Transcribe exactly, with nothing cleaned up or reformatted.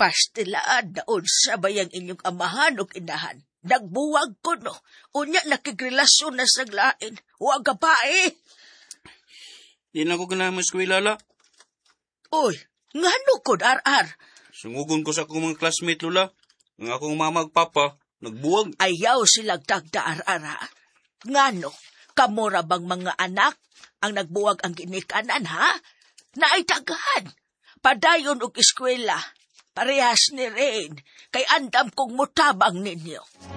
Pastilaan daon sa bayang inyong amahan o inahan. Nagbuwag ko no. Unya nakigrelasyon na sa lain. Huwag ka pa eh. Di na ko ganahan mo eskwela, la. Uy, ngano ko dar-ar? Sungugon ko sa akong mga classmate, Lola. Ang akong mama ug papa, nagbuwag. Ayaw silang tagdaar-ara. Ngano, kamura bang mga anak ang nagbuwag ang ginikanan, ha? Naitagahan. Padayon og eskwela. Parehas ni Rain. Kay andam kong mutabang ninyo.